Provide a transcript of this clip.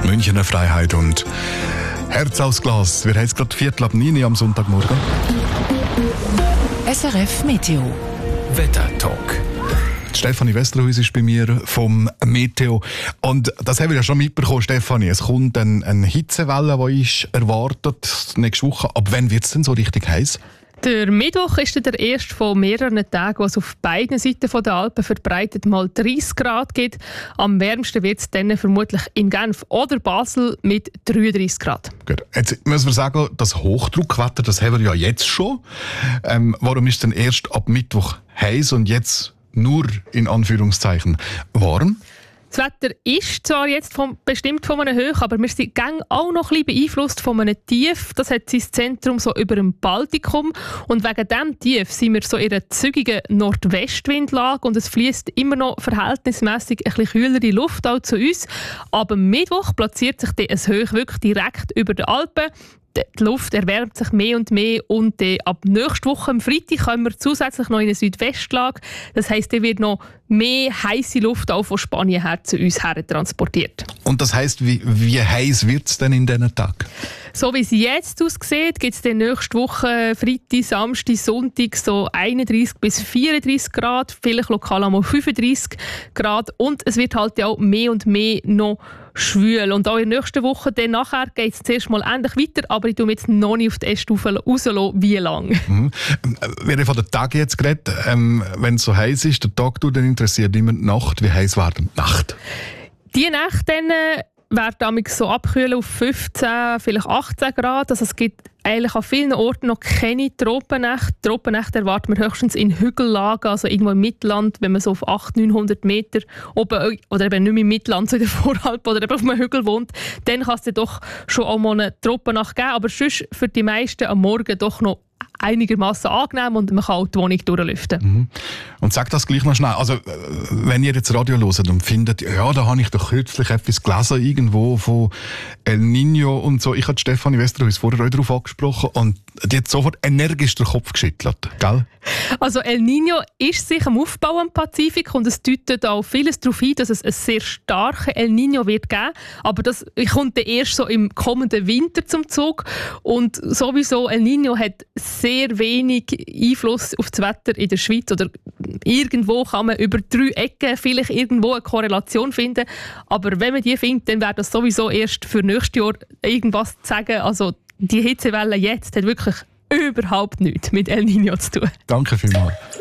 Münchener Freiheit und Herz aus Glas. Wir haben es gerade 8:45 am Sonntagmorgen. SRF Meteo Wetter-Talk. Stefanie Westerhuis ist bei mir vom Meteo. Und das haben wir ja schon mitbekommen, Stefanie. Es kommt eine Hitzewelle, die ist erwartet nächste Woche. Ab wann wird es denn so richtig heiß? Der Mittwoch ist der erste von mehreren Tagen, wo es auf beiden Seiten der Alpen verbreitet mal 30 Grad gibt. Am wärmsten wird es dann vermutlich in Genf oder Basel mit 33 Grad. Gut. Jetzt müssen wir sagen, das Hochdruckwetter, das haben wir ja jetzt schon. Warum ist es denn erst ab Mittwoch heiß und jetzt nur in Anführungszeichen warm? Das Wetter ist zwar jetzt bestimmt von einem Hoch, aber wir sind auch noch ein bisschen beeinflusst von einem Tief. Das hat sein Zentrum so über dem Baltikum. Und wegen diesem Tief sind wir so in einer zügigen Nordwestwindlage und es fließt immer noch verhältnismäßig ein bisschen kühlere Luft auch zu uns. Aber am Mittwoch platziert sich ein Hoch wirklich direkt über den Alpen. Die Luft erwärmt sich mehr und mehr und ab nächster Woche, am Freitag, kommen wir zusätzlich noch in eine Südwestlage. Das heisst, da wird noch mehr heisse Luft auch von Spanien her zu uns her transportiert. Und das heisst, wie heiß wird es denn in diesen Tagen? So wie es jetzt aussieht, gibt es dann nächste Woche Freitag, Samstag, Sonntag so 31 bis 34 Grad, vielleicht lokal einmal 35 Grad und es wird halt auch mehr und mehr noch schwül. Und auch in der nächsten Woche dann nachher geht es zuerst mal ähnlich weiter, aber ich tue mir jetzt noch nicht auf die Äste rauslassen, wie lange. Wir haben von den Tagen jetzt geredet. Wenn es so heiß ist, der Tag dann interessiert immer die Nacht. Wie heiß war die Nacht? Die Nacht dann werden so abkühlen auf 15, vielleicht 18 Grad. Also es gibt eigentlich an vielen Orten noch keine Tropennächte. Tropennächte erwarten wir höchstens in Hügellagen, also irgendwo im Mittelland, wenn man so auf 800-900 Meter oben, oder eben nicht mehr im Mittelland, so in den Voralpen oder eben auf einem Hügel wohnt, dann kann es dann doch schon auch mal eine Tropennacht geben. Aber sonst für die meisten am Morgen doch noch einigermaßen angenehm und man kann auch die Wohnung durchlüften. Und sag das gleich noch schnell. Also, wenn ihr jetzt Radio hört und findet, ja, da habe ich doch kürzlich etwas gelesen, irgendwo von El Niño und so. Ich habe Stefanie Westerhuis vorher auch darauf angesprochen und die hat sofort energisch den Kopf geschüttelt, gell? Also El Niño ist sich am Aufbau am Pazifik und es deutet auch vieles darauf hin, dass es einen sehr starken El Niño wird geben. Aber das kommt dann erst so im kommenden Winter zum Zug. Und sowieso El Niño hat sehr wenig Einfluss auf das Wetter in der Schweiz. Oder irgendwo kann man über 3 Ecken vielleicht irgendwo eine Korrelation finden. Aber wenn man die findet, dann wäre das sowieso erst für nächstes Jahr irgendwas zu sagen. Also die Hitzewelle jetzt hat wirklich überhaupt nichts mit El Niño zu tun. Danke vielmals.